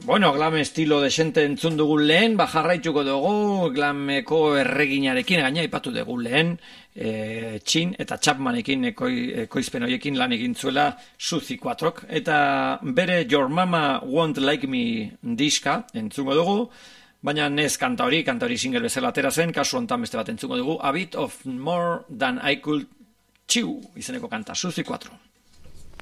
Bueno, glam estilo desente entzun dugu lehen, jarraituko dugu glameko erreginarekin, gaina ipatu dugu lehen, Chin eta Chapmanekin ekoizpen horiekin lan egin zuela Suzy 4, eta bere Your Mama Won't Like Me diska entzungo dugu, baina nez kanta hori single bezala atera zen, kasu hontan beste bat entzungo dugu, A Bit of More Than I Could Chew, izeneko kanta, Suzy 4.